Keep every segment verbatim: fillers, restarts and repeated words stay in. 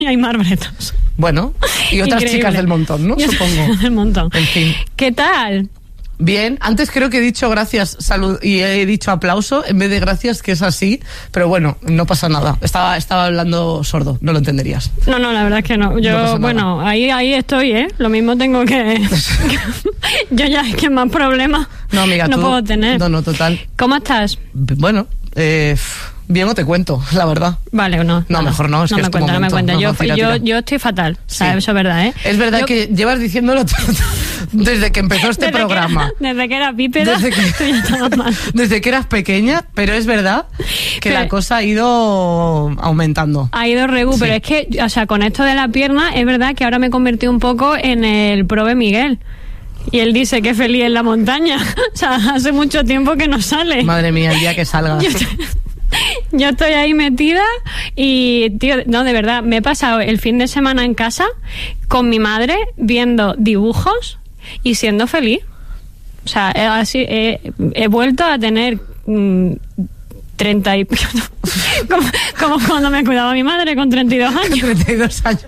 y Aimar Bretos. Bueno, y otras Increíble. Chicas del montón, ¿no? Y Supongo. Del montón. En fin. ¿Qué tal? Bien, antes creo que he dicho gracias, salud, y he dicho aplauso en vez de gracias, que es así, pero bueno, no pasa nada. Estaba, estaba hablando sordo, no lo entenderías. No, no, la verdad es que no. Yo, no bueno, ahí, ahí estoy, ¿eh? Lo mismo tengo que... Yo ya es que más problemas no, amiga, no tú, puedo tener. No, no, total. ¿Cómo estás? Bueno, eh... bien o te cuento, la verdad. Vale o no. No, no, mejor no, es no que me es tu cuenta, momento. No me cuenta, No, yo, no, tira, yo, tira. yo estoy fatal, Sí. ¿sabes? Eso es verdad, ¿eh? Es verdad yo... que llevas diciéndolo desde que empezó este desde programa. Que era, desde que era bípeda, desde que, tú ya estabas mal. Desde que eras pequeña, pero es verdad que pero, la cosa ha ido aumentando. Ha ido regu, sí. Pero es que, o sea, con esto de la pierna, es verdad que ahora me he convertido un poco en el prove Miguel. Y él dice que feliz en la montaña. O sea, hace mucho tiempo que no sale. Madre mía, el día que salga. Yo estoy, yo estoy ahí metida y, tío, no, de verdad, me he pasado el fin de semana en casa con mi madre viendo dibujos y siendo feliz. O sea, he, así, he, he vuelto a tener mmm, treinta y... como, como cuando me cuidaba mi madre con treinta y dos años. treinta y dos años.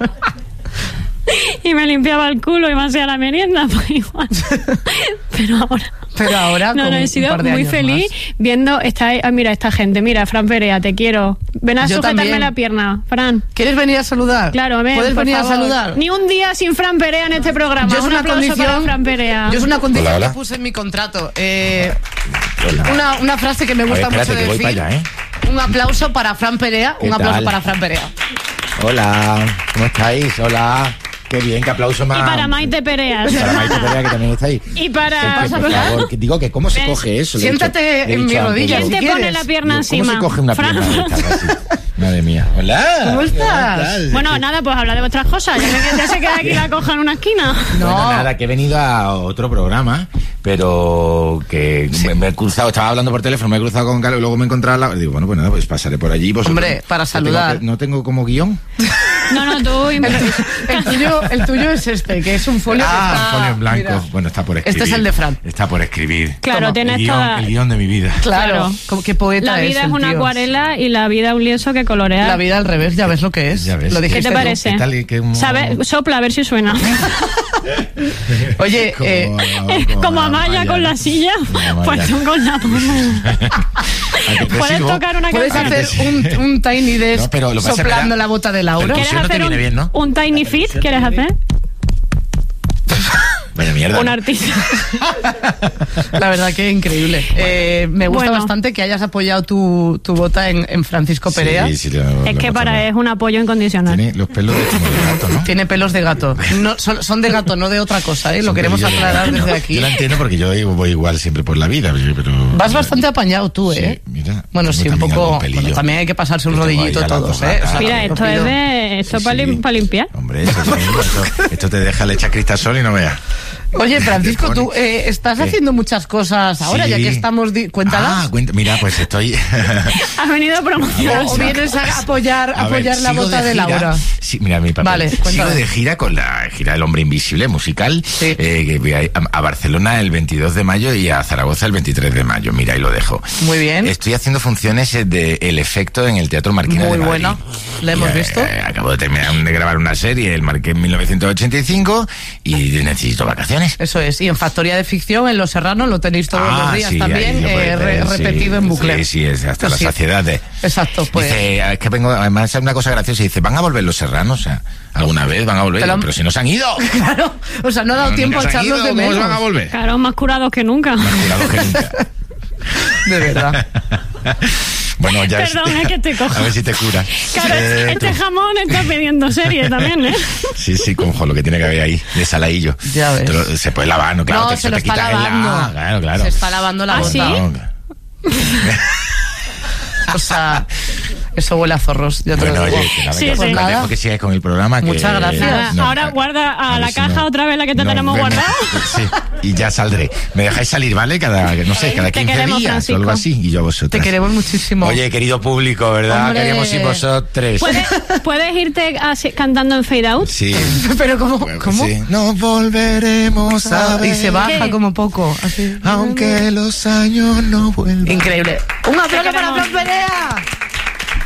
Y me limpiaba el culo y me hacía la merienda, pues igual. Pero ahora... Pero ahora no, no, he sido muy feliz más. Viendo esta, ah, mira esta gente, mira, Fran Perea, te quiero. Ven a Yo sujetarme también. La pierna, Fran. ¿Quieres venir a saludar? Claro, ven, ¿Puedes por venir favor. a saludar? Ni un día sin Fran Perea en este programa. Yo es un una aplauso condición, para Fran Perea. Yo es una condición hola, hola. que puse en mi contrato. Eh, una, una frase que me gusta ver, espérate, mucho que decir. Voy para allá, ¿eh? Un aplauso para Fran Perea. Un aplauso tal? para Fran Perea. Hola, ¿cómo estáis? Hola. Qué bien, qué aplauso más. Y para Maite Perea. Y para Maite Perea, que también está ahí. Y para... Que, por favor, que digo que cómo se coge eso. Siéntate dicho, en mi rodilla. ¿Quién si te quieres? pone la pierna Digo, encima? ¿Cómo se coge una Fran? pierna de esta, así? Madre mía. Hola. ¿Cómo estás? Bueno, nada, pues habla de vuestras cosas. Ya, me, ya se queda aquí la coja en una esquina. No. No. Bueno, nada, que he venido a otro programa, pero que sí. me, me he cruzado, estaba hablando por teléfono, me he cruzado con Carlos y luego me he encontrado la... Digo, bueno, pues nada, pues pasaré por allí. Vosotros, Hombre, para saludar. No tengo, no tengo como guión. No, no, tú... el, el, tuyo, el tuyo es este, que es un folio ah, que está... un folio en blanco. Mira. Bueno, está por escribir. Este es el de Fran. Está por escribir. Claro, Toma, tienes el guión, toda... el guión de mi vida. Claro, claro. Como, qué poeta La vida es, es una tío. acuarela y la vida un lienzo que colorea. La vida al revés, ya ves lo que es. Ya ves. Lo ¿Qué te parece? ¿Qué tal, qué, un... ¿Sabe? Sopla, a ver si suena. Oye, como, eh, como, como Amaya con la silla, pues tú con la puedes tocar una puedes canción. hacer un, un tiny desk no, pero lo soplando la bota de Laura. ¿Quieres no te hacer viene un, bien, ¿no? un tiny fit? ¿Quieres hacer? Vaya mierda. Un ¿no? artista. La verdad que increíble. Eh, me gusta Bueno. bastante que hayas apoyado tu, tu bota en, en Francisco Perea. Sí, sí, lo, Es lo que hemos para hablado. es un apoyo incondicional. Tiene los pelos de, como de gato, ¿no? Tiene pelos de gato. No, son, son de gato, no de otra cosa, ¿eh? Lo Son queremos pelillos de aclarar gato. desde aquí. Yo la entiendo porque yo voy igual siempre por la vida, pero... Vas bastante apañado tú, ¿eh? Sí, mira, bueno, tengo sí, un también poco... algún pelillo. Bueno, también hay que pasarse un Yo tengo rodillito ahí a las todos, dos ¿eh? gatas. Mira, esto es de esto Sí, para sí. lim, pa limpiar. Hombre, esto, esto, esto te deja le echas cristasol y no veas. Oye, Francisco, Te tú pone. eh, estás ¿Qué? haciendo muchas cosas ahora, Sí. ya que estamos... Di- Cuéntalas. Ah, cuenta, mira, pues estoy... Has venido a promocionar. o, o vienes a apoyar, A apoyar ver, la sigo bota de, gira. Laura. Sí, mira mi papel. Vale, sigo cuéntame. de gira con la gira del Hombre Invisible musical. Sí. Eh, que voy a, a Barcelona el veintidós de mayo y a Zaragoza el veintitrés de mayo. Mira, ahí lo dejo. Muy bien. Estoy haciendo funciones de El Efecto en el Teatro Marquina Muy de Madrid. buena. ¿La hemos Y, eh, visto? acabo de terminar de grabar una serie, El Marqués en mil novecientos ochenta y cinco, y necesito vacaciones. Eso es. Y en Factoría de Ficción, en Los Serranos, lo tenéis todos Ah, los días sí, también, ahí lo eh, podéis re- ver, sí. repetido en bucle. Sí, sí, es hasta Pues la sí. saciedad de... Exacto, pues. Dice, es que vengo, además es una cosa graciosa, dice, ¿van a volver Los Serranos? O sea, ¿alguna vez van a volver? Te lo han- Pero si no se han ido. Claro, o sea, no ha dado No, tiempo no a se han echarlos ido, de ¿cómo menos. van a volver? Claro, más curados que nunca. Más curados que nunca. De verdad. Bueno, ya Perdón, es, es que te cojo. A ver si te cura. Claro, Eh, este tú- jamón está pidiendo serie también, ¿eh? Sí, sí, conjo, lo que tiene que haber ahí, de saladillo. Ya ves. Te lo- se puede lavar, ¿no? Claro, No, te, se lo te está quitas el- lavando. Ah, claro, claro. Se está lavando la ¿Ah, bota. sí? No, O sea, eso huele a zorros, ya te bueno, lo digo. oye, que nada, Sí, que sí. pues Nada. dejo que sigas con el programa. Que, Muchas gracias. Nada, no, ahora a- guarda a, a la ver si caja no- otra vez la que te no, tenemos venga, guardada. Sí, y ya saldré. Me dejáis salir, ¿vale? Cada, no sé, cada Te quince queremos, días Francisco. o algo así. Y yo a Te vosotras. queremos muchísimo. Oye, querido público, ¿verdad? Hombre. Queríamos ir vosotros. ¿Puedes, ¿Puedes irte así, cantando en fade out? Sí. Pero ¿cómo? Bueno, ¿Cómo? sí. Nos volveremos a ver. Y se baja ¿Qué? como poco. Así. Aunque los años no vuelvan. Increíble. Un aplauso Te para queremos. Fran Perea.